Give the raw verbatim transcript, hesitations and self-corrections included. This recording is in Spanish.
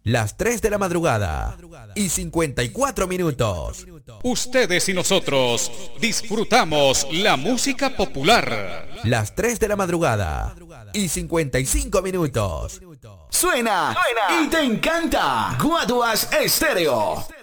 Las tres de la madrugada y cincuenta y cuatro minutos. Ustedes y nosotros disfrutamos la música popular. Las tres de la madrugada y cincuenta y cinco minutos. Suena, Suena. y te encanta. Guaduas Estéreo.